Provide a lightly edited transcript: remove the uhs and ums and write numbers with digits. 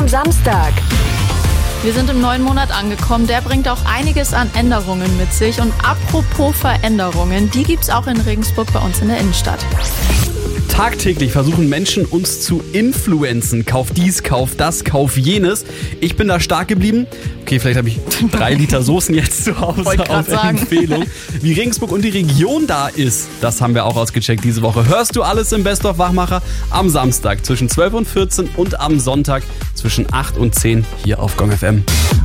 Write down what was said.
am Samstag. Wir sind im neuen Monat angekommen. Der bringt auch einiges an Änderungen mit sich. Und apropos Veränderungen, die gibt's auch in Regensburg bei uns in der Innenstadt. Tagtäglich versuchen Menschen, uns zu influenzen. Kauf dies, kauf das, kauf jenes. Ich bin da stark geblieben. Okay, vielleicht habe ich 3 Liter Soßen jetzt zu Hause auf Empfehlung. Wie Regensburg und die Region da ist, das haben wir auch ausgecheckt diese Woche. Hörst du alles im Best of Wachmacher am Samstag zwischen 12 und 14 und am Sonntag zwischen 8 und 10 hier auf Gong FM.